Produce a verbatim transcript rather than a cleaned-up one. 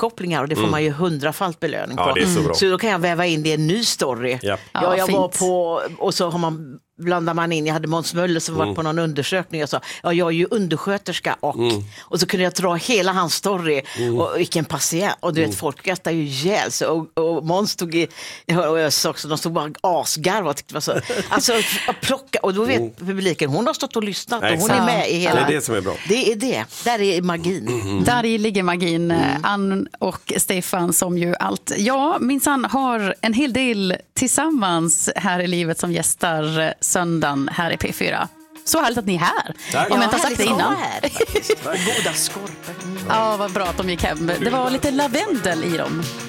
återkopplingar och det får mm. man ju hundrafalt belöning på. Ja, det är så bra. Så då kan jag väva in det i en ny story. Yep. Ja, ja, jag fint. var på, och så har man blandar man in, jag hade Måns Möller som mm. var på någon undersökning och sa, ja jag är ju undersköterska och mm. och så kunde jag dra hela hans story mm. och vilken patient och du vet mm. folk gastar ju ihjäl sig och, och Måns stod i och jag sa också, de stod bara asgarv och tyckte det var så, alltså att plocka och då vet mm. publiken, hon har stått och lyssnat och hon är med i hela, det är det som är bra. Det är det, där är magin. Mm. Där ligger magin, mm. Ann och Stefan som ju allt, ja minsann har en hel del tillsammans här i livet som gästar söndagen här i P fyra. Så härligt att ni är här. Tack. Om jag inte har sagt det innan. Goda skorpor. Mm. Ja, vad bra att de gick hem. Det var lite lavendel i dem.